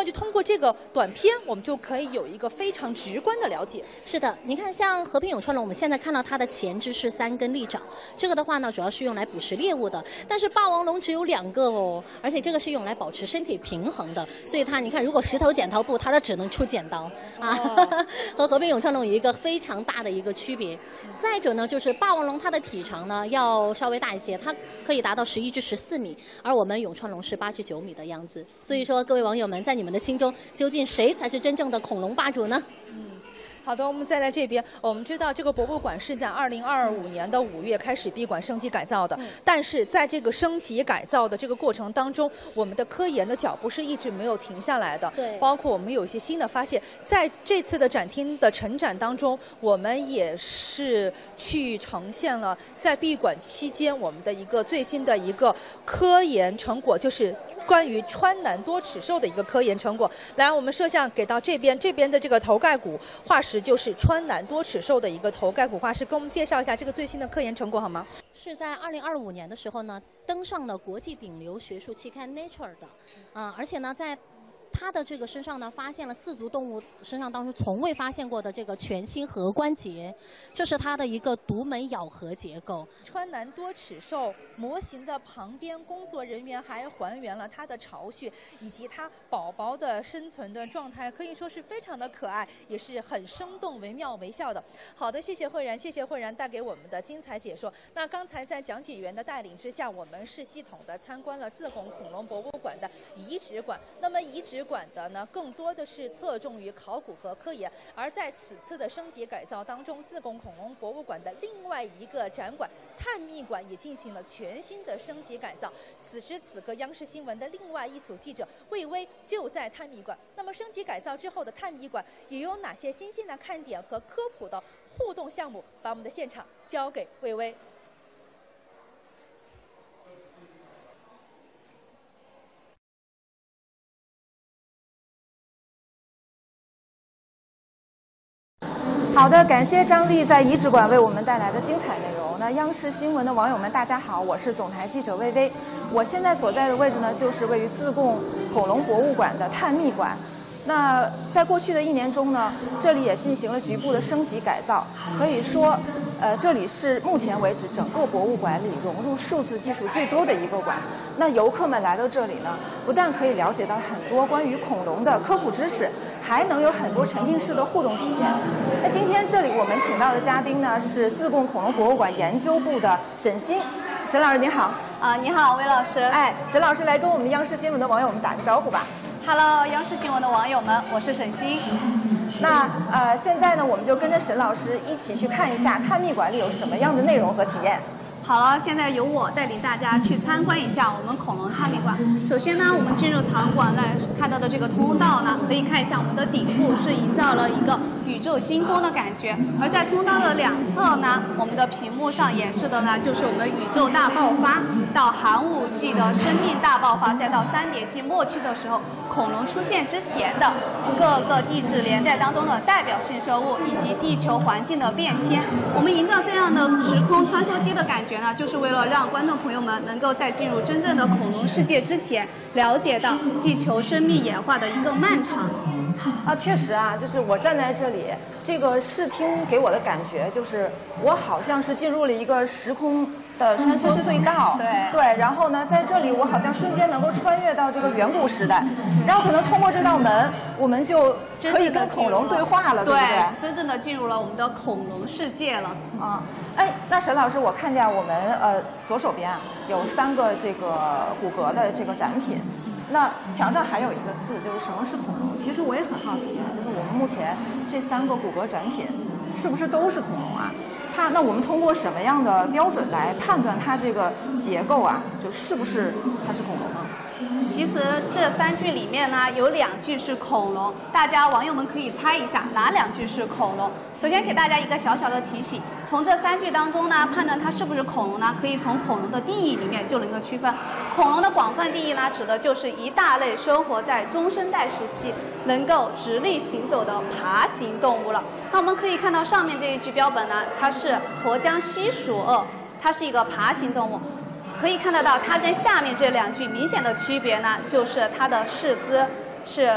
就通过这个短片，我们就可以有一个非常直观的了解。 是的，你看像和平永川龙，我们现在看到它的前肢是3根利爪，这个的话呢，主要是用来捕食猎物的。但是霸王龙只有2个哦，而且这个是用来保持身体平衡的，所以它你看，如果石头剪刀布，它只能出剪刀啊，和和平永川龙有一个非常大的一个区别。再者呢，就是霸王龙它的体长呢要稍微大一些，它可以达到11至14米，而我们永川龙是8至9米的样子。所以说，各位网友们，在你们的心中，究竟谁才是真正的恐龙霸主呢？ 好的，我们再来这边。我们知道这个博物馆是在2025年的5月开始闭馆升级改造的，但是在这个升级改造的这个过程当中，我们的科研的脚步是一直没有停下来的。 对， 包括我们有一些新的发现，在这次的展厅的陈展当中，我们也是去呈现了在闭馆期间我们的一个最新的一个科研成果，就是关于川南多齿兽的一个科研成果。来，我们摄像给到这边，这边的这个头盖骨化石就是川南多齿兽的一个头盖骨化石，给我们介绍一下这个最新的科研成果好吗？ 是在2025年的时候呢，登上了国际顶流学术期刊 Nature 的，而且呢，在它的这个身上呢，发现了4足动物身上当中从未发现过的这个全新颌关节，这是它的一个独门咬合结构。 川南多齿兽模型的旁边，工作人员还还原了它的巢穴以及它宝宝的生存的状态，可以说是非常的可爱，也是很生动、惟妙惟肖的。好的，谢谢慧然，谢谢慧然带给我们的精彩解说。那刚才在讲解员的带领之下，我们是系统的参观了自贡恐龙博物馆的遗址馆。那么遗址馆的呢，更多的是侧重于考古和科研，而在此次的升级改造当中，自贡恐龙博物馆的另外一个展馆探秘馆也进行了全新的升级改造。此时此刻，央视新闻的另外一组记者魏巍就在探秘馆。那么升级改造之后的探秘馆也有哪些新鲜的看点和科普的互动项目？把我们的现场交给魏巍。 好的，感谢张丽在遗址馆为我们带来的精彩内容。那央视新闻的网友们，大家好，我是总台记者魏巍。我现在所在的位置呢，就是位于自贡恐龙博物馆的探秘馆。那在过去的1年中呢，这里也进行了局部的升级改造，可以说，这里是目前为止整个博物馆里融入数字技术最多的一个馆。那游客们来到这里呢，不但可以了解到很多关于恐龙的科普知识，还能有很多沉浸式的互动体验。那今天这里我们请到的嘉宾呢，是自贡恐龙博物馆研究部的沈欣。沈老师您好。 你好，魏老师。 哎，沈老师来跟我们央视新闻的网友们打个招呼吧。 Hello， 央视新闻的网友们，我是沈欣。 那现在呢，我们就跟着沈老师一起去看一下探秘馆里有什么样的内容和体验。 好了，现在由我带领大家去参观一下我们恐龙探秘馆。首先呢，我们进入场馆呢，看到的这个通道呢，可以看一下我们的顶部是营造了一个宇宙星空的感觉，而在通道的2侧呢，我们的屏幕上演示的呢，就是我们宇宙大爆发到寒武纪的生命大爆发，再到3叠纪末期的时候，恐龙出现之前的各个地质年代当中的代表性生物以及地球环境的变迁。我们营造这样的时空穿梭机的感觉呢，就是为了让观众朋友们能够在进入真正的恐龙世界之前，了解到地球生命演化的一个漫长。 确实啊，就是我站在这里，这个视听给我的感觉就是我好像是进入了一个时空的穿梭隧道。对，然后呢，在这里我好像瞬间能够穿越到这个远古时代，然后可能通过这道门，我们就可以跟恐龙对话了，对不对？ 真正的进入了我们的恐龙世界了。 哎，那沈老师，我看见我们左手边啊有3个这个骨骼的这个展品。那墙上还有一个字，就是什么是恐龙？其实我也很好奇啊，就是我们目前这3个骨骼展品，是不是都是恐龙啊？那我们通过什么样的标准来判断它这个结构啊，就是不是它是恐龙呢？ 其实这3句里面呢，有2句是恐龙，大家网友们可以猜一下哪2句是恐龙。首先给大家一个小小的提醒，从这3句当中呢，判断它是不是恐龙呢，可以从恐龙的定义里面就能够区分。恐龙的广泛定义呢，指的就是一大类生活在中生代时期，能够直立行走的爬行动物了。那我们可以看到上面这一句标本呢，它是沱江西鼠鳄，它是一个爬行动物。可以看得到，它跟下面这2句明显的区别呢，就是它的四肢是